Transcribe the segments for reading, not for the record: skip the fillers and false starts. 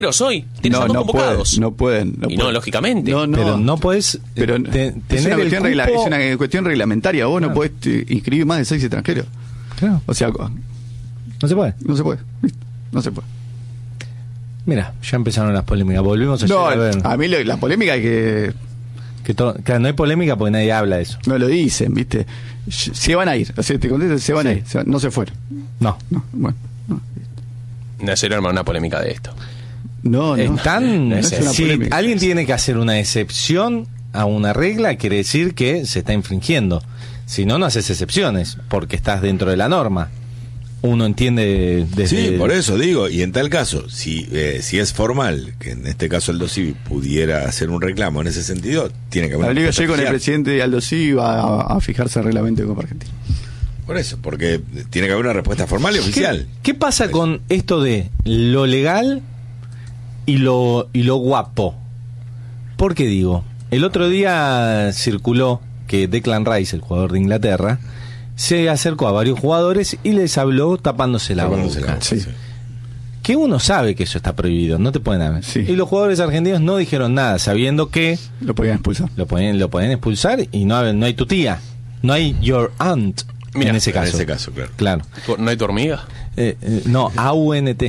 hoy tienes a dos convocados. No pueden. Y no, lógicamente. Pero no podés tener es una cuestión reglamentaria. Vos no podés inscribir más de 6 extranjeros. Claro. O sea, no se puede. No se puede. No se puede. Mira, ya empezaron las polémicas. Volvimos a ver. A mí la polémica es que claro, no hay polémica porque nadie habla de eso. No lo dicen, ¿viste? Se van a ir. O sea, te contesto, se van a ir. No se fueron. No. Bueno. No se arma una polémica de esto. No es una si polémica. Alguien tiene que hacer una excepción a una regla, quiere decir que se está infringiendo. Si no, no haces excepciones, porque estás dentro de la norma. Uno entiende desde... Sí, por eso digo, y en tal caso, si es formal, que en este caso Aldo Civi pudiera hacer un reclamo en ese sentido, tiene que haber... La Liga con el presidente de Aldo Civi va a fijarse el reglamento de Copa Argentina. Por eso, porque tiene que haber una respuesta formal y oficial. ¿Qué pasa con esto de lo legal y lo guapo? ¿Por qué digo? El otro día circuló que Declan Rice, el jugador de Inglaterra, se acercó a varios jugadores y les habló tapándose la boca. Sí. Que uno sabe que eso está prohibido, no te pueden hablar. Sí. Y los jugadores argentinos no dijeron nada, sabiendo que lo podían expulsar. Lo podían expulsar y no hay tu tía, no hay your aunt. Mira, en ese caso, claro. ¿No hay tu hormiga? No, AUNT.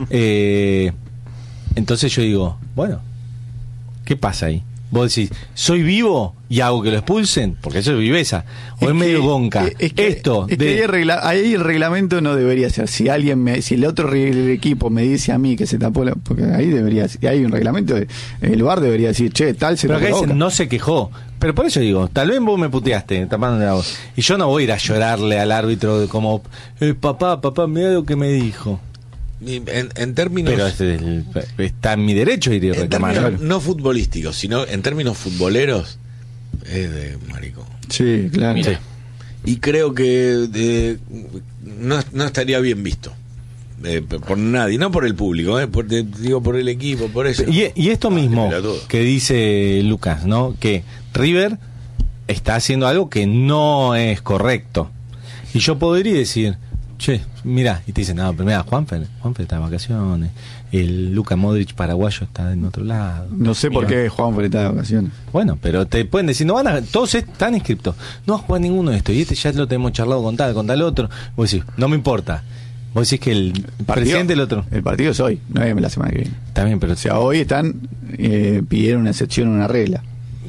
Entonces yo digo, bueno, ¿qué pasa ahí? Vos decís, ¿soy vivo y hago que lo expulsen? Porque eso es viveza. O es medio gonca. Ahí el reglamento no debería ser. Si el otro equipo me dice a mí que se tapó porque ahí debería, si hay un reglamento, el VAR debería decir, che, tal se tapó la boca. No se quejó. Pero por eso digo, tal vez vos me puteaste tapándole la voz. Y yo no voy a ir a llorarle al árbitro como, papá, mirá lo que me dijo. En términos... Pero está en mi derecho ir y reclamar. No futbolísticos, sino en términos futboleros, es de marico. Sí, claro. Mira. Sí. Y creo que no estaría bien visto. Por nadie, no por el público, por el equipo, por eso. Y esto mismo que dice Lucas, ¿no? Que River está haciendo algo que no es correcto. Y yo podría decir, che, mirá, y te dicen, no, pero mirá, Juanfer está de vacaciones, el Luka Modric paraguayo está en otro lado. No sé por qué Juanfer está de vacaciones. Bueno, pero te pueden decir, todos están inscriptos, no va a jugar ninguno de estos, y ya lo tenemos charlado con tal otro. Vos decís, no me importa. Vos decís que el presidente del otro... El partido es hoy, no es la semana que viene. Está bien, pero... O sea, hoy pidieron una excepción, una regla.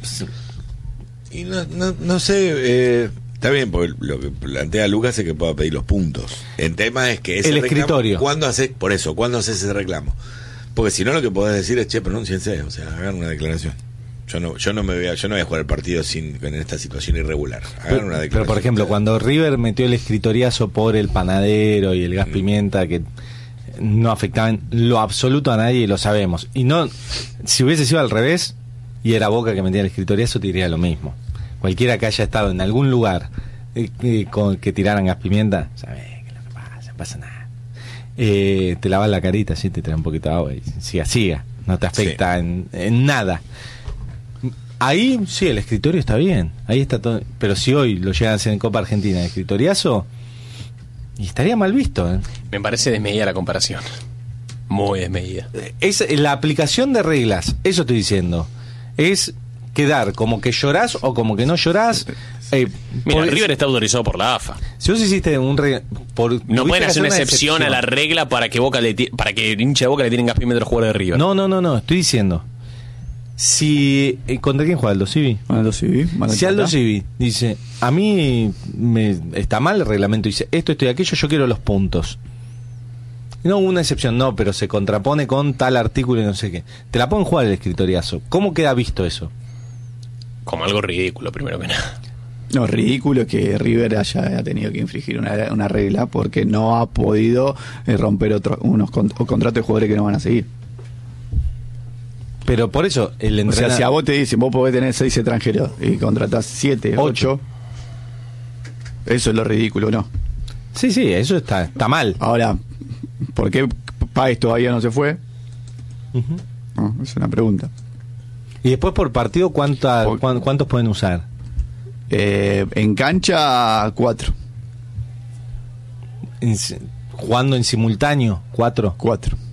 Y no sé... Está bien, porque lo que plantea Lucas es que pueda pedir los puntos. El tema es que ese el escritorio. ¿Cuándo haces ese reclamo? Porque si no, lo que podés decir es, che, pronúnciense, o sea, hagan una declaración. Yo no voy a jugar el partido en esta situación irregular. Hagan una declaración. Pero por ejemplo, cuando River metió el escritoriazo por el panadero y el gas pimienta, que no afectaban lo absoluto a nadie, y lo sabemos. Y no, si hubiese sido al revés y era Boca que metía el escritoriazo, te diría lo mismo. Cualquiera que haya estado en algún lugar con que tiraran gas pimienta, sabes que no pasa nada. Te lavas la carita, sí, te trae un poquito de agua y siga, no te afecta en nada. Ahí sí, el escritorio está bien, ahí está todo. Pero si hoy lo llegan a hacer en Copa Argentina, el escritoriazo, y estaría mal visto. Me parece desmedida la comparación. Muy desmedida. Es la aplicación de reglas, eso estoy diciendo. Es quedar como que llorás o como que no llorás. Mira, River está autorizado por la AFA. Si vos hiciste no pueden hacer una excepción a la regla para que el hincha de Boca le tiren gas pimienta a los jugadores de River. No, estoy diciendo. Si ¿contra quién juega Aldo Civi? Si Aldo Civi dice, a mí está mal el reglamento, dice esto y aquello, yo quiero los puntos. No hubo una excepción, no, pero se contrapone con tal artículo y no sé qué. Te la pueden jugar el escritoriazo. ¿Cómo queda visto eso? Como algo ridículo, primero que nada. No, ridículo que River haya tenido que infringir una regla porque no ha podido romper unos contratos de jugadores que no van a seguir. Pero por eso el entrenador... O sea, si a vos te dicen, vos podés tener 6 extranjeros y contratás 7, 8, eso es lo ridículo, ¿no? Sí, eso está mal. Ahora, ¿por qué Páez todavía no se fue? No, es una pregunta. Y después por partido, ¿cuántos pueden usar? En cancha, 4. Jugando en simultáneo, 4. 4.